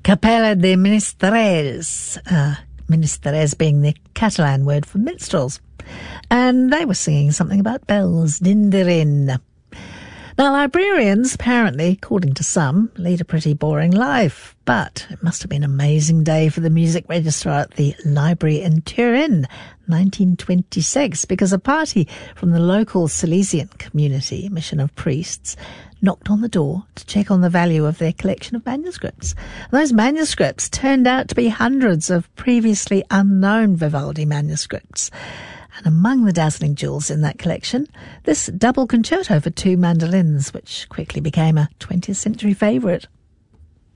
Capella de Ministres, Ministres being the Catalan word for minstrels. And they were singing something about bells, dinderin. Now, librarians, apparently, according to some, lead a pretty boring life, but it must have been an amazing day for the music registrar at the library in Turin, 1926, because a party from the local Salesian community, mission of priests, knocked on the door to check on the value of their collection of manuscripts. And those manuscripts turned out to be hundreds of previously unknown Vivaldi manuscripts. And among the dazzling jewels in that collection, this double concerto for two mandolins, which quickly became a 20th century favourite.